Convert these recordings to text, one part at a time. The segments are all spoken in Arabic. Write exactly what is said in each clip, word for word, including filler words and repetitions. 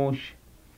العرش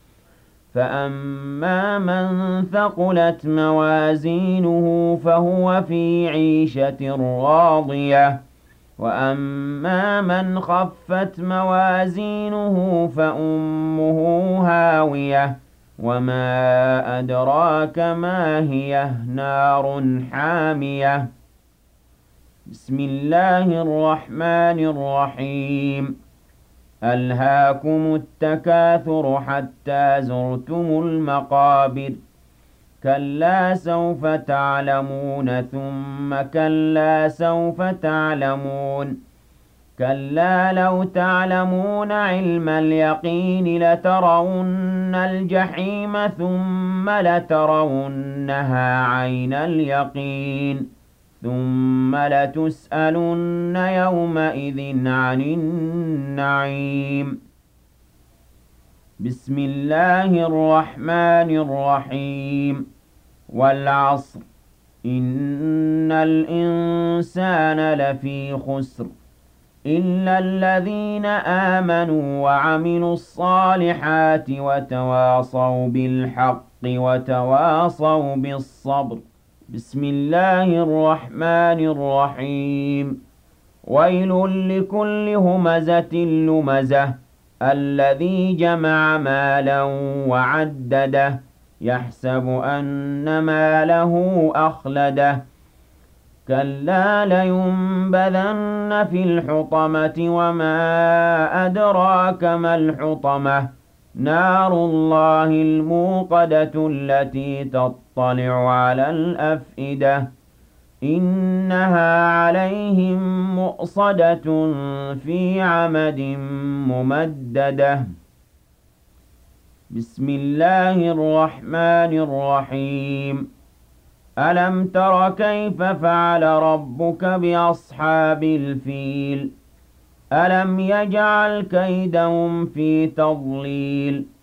فأما من ثقلت موازينه فهو في عيشة راضية وأما من خفت موازينه فأمه هاوية وما أدراك ما هي نار حامية بسم الله الرحمن الرحيم ألهاكم التكاثر حتى زرتم المقابر كلا سوف تعلمون ثم كلا سوف تعلمون كلا لو تعلمون علم اليقين لترون الجحيم ثم لترونها عين اليقين ثم لتسألن يومئذ عن النعيم بسم الله الرحمن الرحيم والعصر إن الإنسان لفي خسر إلا الذين آمنوا وعملوا الصالحات وتواصوا بالحق وتواصوا بالصبر بسم الله الرحمن الرحيم ويل لكل همزة لمزة الذي جمع مالا وعدده يحسب أن ماله أخلده كلا لينبذن في الحطمة وما أدراك ما الحطمة نار الله الموقدة التي تطلع على الأفئدة إنها عليهم مؤصدة في عمد ممددة بسم الله الرحمن الرحيم ألم تر كيف فعل ربك بأصحاب الفيل ألم يجعل كيدهم في تضليل